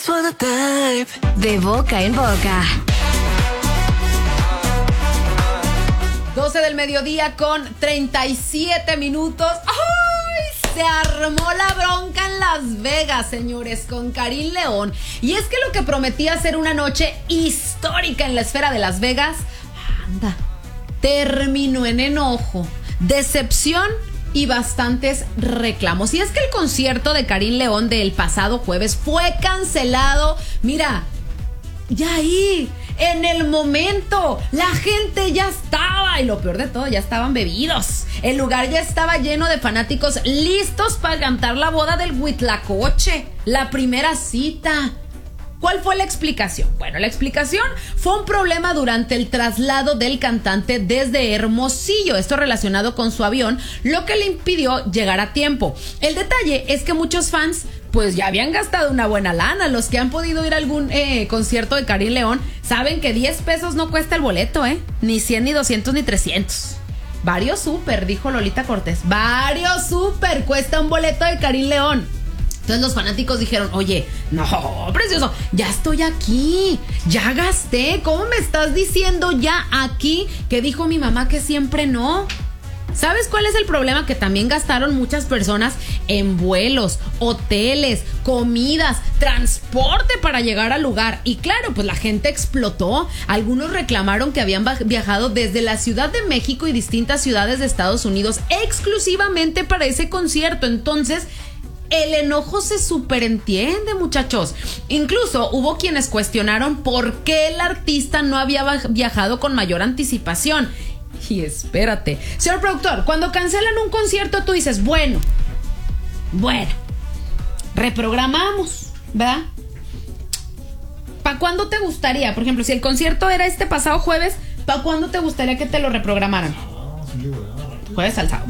De boca en boca. 12 del mediodía con 37 minutos. ¡Ay! Se armó la bronca en Las Vegas, señores, con Karim León. Y es que lo que prometía ser una noche histórica en la esfera de Las Vegas, anda, terminó en enojo, decepción y bastantes reclamos. Y es que el concierto de Karim León del pasado jueves fue cancelado. Mira, ya ahí, en el momento, la gente ya estaba, y lo peor de todo, ya estaban bebidos. El lugar ya estaba lleno de fanáticos listos para cantar la boda del Huitlacoche, la primera cita. ¿Cuál fue la explicación? Bueno, la explicación fue un problema durante el traslado del cantante desde Hermosillo, esto relacionado con su avión, lo que le impidió llegar a tiempo. El detalle es que muchos fans pues ya habían gastado una buena lana. Los que han podido ir a algún concierto de Karim León saben que 10 pesos no cuesta el boleto, ni 100, ni 200, ni 300. Varios súper, dijo Lolita Cortés. Varios súper cuesta un boleto de Karim León. Entonces los fanáticos dijeron, oye, no, precioso, ya estoy aquí, ya gasté, ¿cómo me estás diciendo ya aquí que dijo mi mamá que siempre no? ¿Sabes cuál es el problema? Que también gastaron muchas personas en vuelos, hoteles, comidas, transporte para llegar al lugar. Y claro, pues la gente explotó. Algunos reclamaron que habían viajado desde la Ciudad de México y distintas ciudades de Estados Unidos exclusivamente para ese concierto. Entonces, el enojo se superentiende, muchachos. Incluso hubo quienes cuestionaron por qué el artista no había viajado con mayor anticipación. Y espérate, señor productor, cuando cancelan un concierto tú dices, bueno, reprogramamos, ¿verdad? ¿Para cuándo te gustaría? Por ejemplo, si el concierto era este pasado jueves, ¿para cuándo te gustaría que te lo reprogramaran? Jueves al sábado.